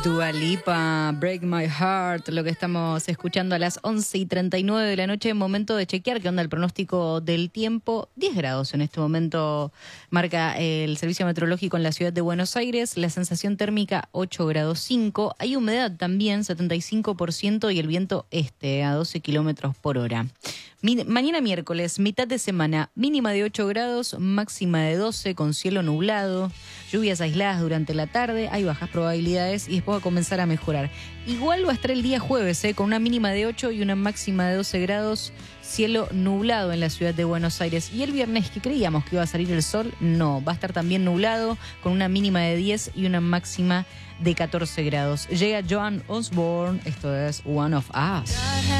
Dua Lipa, Break My Heart, lo que estamos escuchando a las 11:39 de la noche, momento de chequear qué onda el pronóstico del tiempo. 10 grados en este momento marca el servicio meteorológico en la ciudad de Buenos Aires, la sensación térmica 8 grados 5, hay humedad también 75% y el viento a 12 kilómetros por hora. Mañana miércoles, mitad de semana, mínima de 8 grados, máxima de 12 con cielo nublado, lluvias aisladas durante la tarde, hay bajas probabilidades y después va a comenzar a mejorar. Igual va a estar el día jueves, con una mínima de 8 y una máxima de 12 grados, cielo nublado en la ciudad de Buenos Aires. Y el viernes, que creíamos que iba a salir el sol, no, va a estar también nublado, con una mínima de 10 y una máxima de 14 grados. Llega Joan Osborne, esto es One of Us.